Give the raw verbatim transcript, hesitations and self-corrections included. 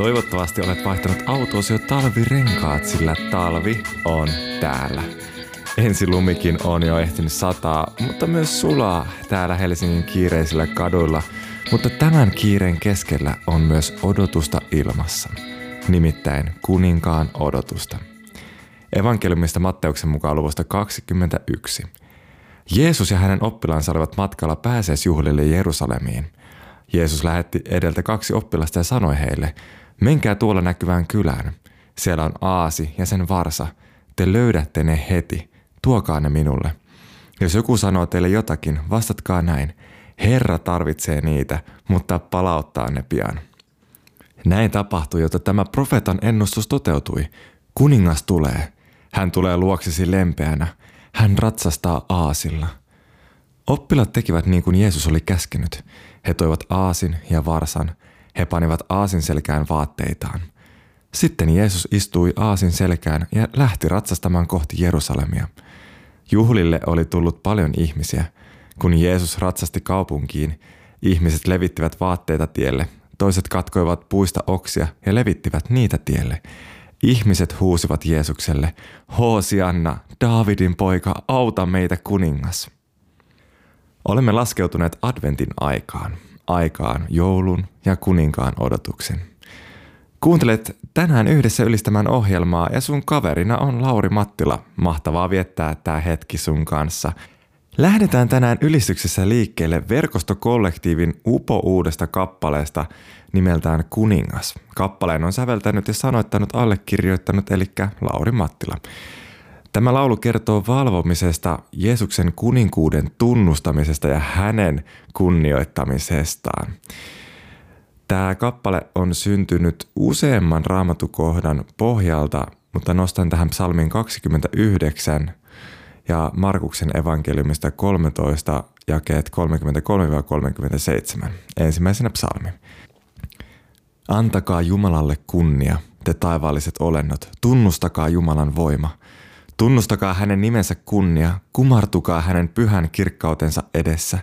Toivottavasti olet vaihtanut autoosi jo talvirenkaat, sillä talvi on täällä. Ensi lumikin on jo ehtinyt sataa, mutta myös sulaa täällä Helsingin kiireisillä kaduilla. Mutta tämän kiireen keskellä on myös odotusta ilmassa, nimittäin kuninkaan odotusta. Evankeliumista Matteuksen mukaan luvusta kaksikymmentäyksi. Jeesus ja hänen oppilaansa olivat matkalla pääsiäisjuhlille Jerusalemiin. Jeesus lähetti edeltä kaksi oppilasta ja sanoi heille, menkää tuolla näkyvään kylään. Siellä on aasi ja sen varsa. Te löydätte ne heti. Tuokaa ne minulle. Jos joku sanoo teille jotakin, vastatkaa näin. Herra tarvitsee niitä, mutta palauttaa ne pian. Näin tapahtui, jotta tämä profeetan ennustus toteutui. Kuningas tulee. Hän tulee luoksesi lempeänä. Hän ratsastaa aasilla. Oppilaat tekivät niin kuin Jeesus oli käskenyt. He toivat aasin ja varsan. He panivat aasin selkään vaatteitaan. Sitten Jeesus istui aasin selkään ja lähti ratsastamaan kohti Jerusalemia. Juhlille oli tullut paljon ihmisiä. Kun Jeesus ratsasti kaupunkiin, ihmiset levittivät vaatteita tielle. Toiset katkoivat puista oksia ja levittivät niitä tielle. Ihmiset huusivat Jeesukselle, Hoosianna, Daavidin poika, auta meitä kuningas. Olemme laskeutuneet adventin aikaan, aikaan joulun ja kuninkaan odotuksen. Kuuntelet tänään yhdessä ylistämään ohjelmaa ja sun kaverina on Lauri Mattila. Mahtavaa viettää tää hetki sun kanssa. Lähdetään tänään ylistyksessä liikkeelle verkostokollektiivin upo-uudesta kappaleesta nimeltään Kuningas. Kappaleen on säveltänyt ja sanoittanut allekirjoittanut eli Lauri Mattila. Tämä laulu kertoo valvomisesta, Jeesuksen kuninkuuden tunnustamisesta ja hänen kunnioittamisestaan. Tämä kappale on syntynyt useamman raamatukohdan pohjalta, mutta nostan tähän psalmin kaksikymmentäyhdeksän ja Markuksen evankeliumista kolmetoista jakeet kolmekymmentäkolme kolmekymmentäseitsemän. Ensimmäisenä psalmi. Antakaa Jumalalle kunnia, te taivaalliset olennot, tunnustakaa Jumalan voima. Tunnustakaa hänen nimensä kunnia, kumartukaa hänen pyhän kirkkautensa edessä.